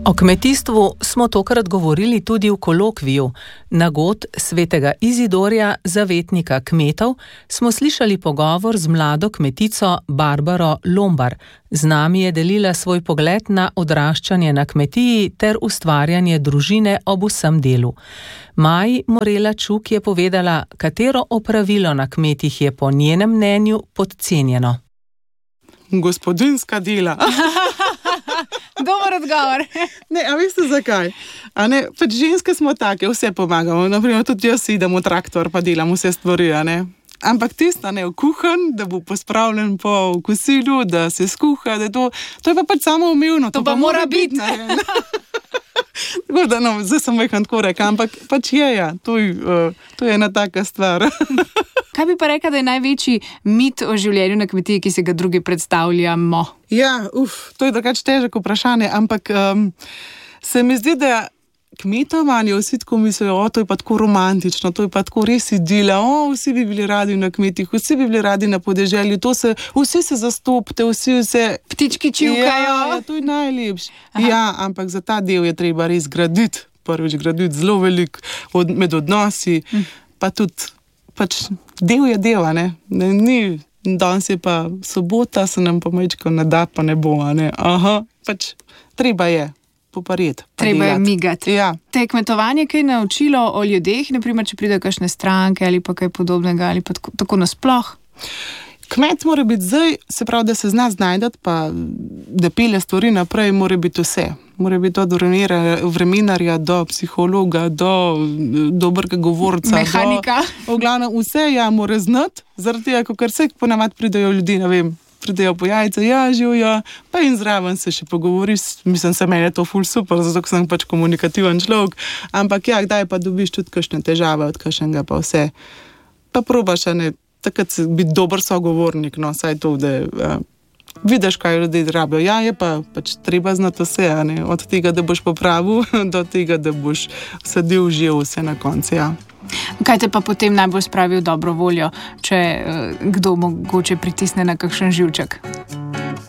O kmetijstvu smo tokrat govorili tudi v kolokviju. Na god svetega Izidorja, zavetnika kmetov, smo slišali pogovor z mlado kmetico Barbaro Lombar. Z nami je delila svoj pogled na odraščanje na kmetiji ter ustvarjanje družine ob vsem delu. Maji Morela Čuk je povedala, katero opravilo na kmetih je po njenem mnenju podcenjeno. Gospodinska dela. Dober odgovor. Ne, a veste zakaj? A ne, pač ženske smo take, vse pomagamo. Naprimer, tudi jaz idem v traktor, pa delam vse stvari, a ne. Ampak tista, ne, v kuhan, da bo pospravljen po kosilu, da se skuha, da to je pa pač samoumevno. To pa mora biti. Tako da, no, zdaj sem vekam tako reka, ampak pač je, ja, to je ena taka stvar. Kaj bi pa rekla, da je največji mit o življenju na kmetiji, ki se ga drugi predstavljamo? Ja, to je drugače težko vprašanje, ampak se mi zdi, da kmetovanje vsi tako mislijo, to je pa tako romantično, to je pa tako res idila, vsi bi bili radi na kmetih, vsi bi bili radi na podeželju, vsi se zastopite, vsi se... Ptički čivkajo. Ja, to je najlepše. Ja, ampak za ta del je treba res graditi, prvič graditi zelo veliko med odnosi, pa tudi pač del je dela, ne? Ni, danes je pa sobota, se nam pa majčko ne da, pa ne bo, ne? Pač treba je poparjeti. Treba je migati. Ja. Te je kmetovanje kaj naučilo o ljudeh, naprimer, če pridejo kakšne stranke ali pa kaj podobnega, ali pa tako nasploh? Kmet mora biti zdaj, se pravi, da se zna znajdati, pa da pelje stvari naprej, mora biti vse. Mora biti od vremenarja do psihologa, do dobrega govorca. Mehanika. V glavnem vse, ja, mora znati, zaradi tega, ker vse ponavadi pridejo ljudi, ne vem, pridejo po jajce, ja, živijo, pa in zraven se še pogovoriš. Mislim, se meni je to ful super, zato ker sem pač komunikativen človek, ampak ja, kdaj pa dobiš tudi kakšne težave od kakšnega pa vse. Pa probaš, ne, takrat biti dober sogovornik, no, saj to, da vidiš, kaj ljudje rabijo. Ja, je pa pač treba znati vse, ne, od tega, da boš popravil, do tega, da boš sadil živ vse na koncu, ja. Kaj te pa potem najbolj spravi v dobro voljo, če kdo mogoče pritisne na kakšen živček?